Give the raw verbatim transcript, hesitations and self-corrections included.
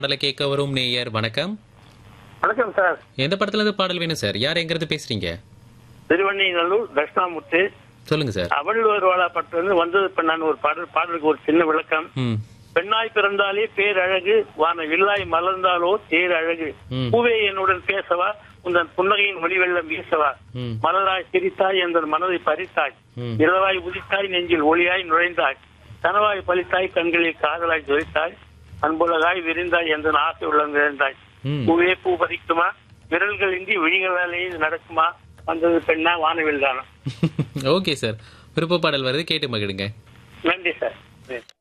பாடலை கேட்க வரும் நேயர் வணக்கம். வணக்கம் சார். எந்த படத்துல இருந்து பாடல் வேணும் சார்? யார் எங்க இருந்து பேசுறீங்க? திருவண்ணைநல்லூர் தட்சிணாமூர்த்தி. சொல்லுங்க சார். அவள் ஒரு வாழாப்பட்டிலிருந்து வந்தது பெண்ணான் ஒரு பாடல். பாடலுக்கு ஒரு சின்ன விளக்கம். ம் பெண்ணாய் பிறந்தாலே பேரழகு, வான வில்லாய் மலர்ந்தாலோ தேர் அழகு. ம். பூவே என்னுடன் பேசவா, உந்தன் புன்னகையின் ஒளி வெள்ளம் வீசவா. ம். மலராய் சிரித்தாய், எந்த மனதை பறித்தாய். ம். இரவாய் உதித்தாய், நெஞ்சில் ஒளியாய் நுழைந்தாய். கனவாய் பலித்தாய், கண்களில் காதலாய் ஜொலித்தாய். அன்புலகாய் விரிந்தாய், எந்த ஆசை உள்ளம் நிறைந்தாய். ம். பூவே பூ பறிக்குமா, விரல்கள் இன்றி விழிகளாலே இது நடக்குமா. வந்தது பெண்ணா வானவில் தானா. Okay sir. விருப்ப பாடல் வருது, கேட்டு மகிழுங்க. நன்றி சார்.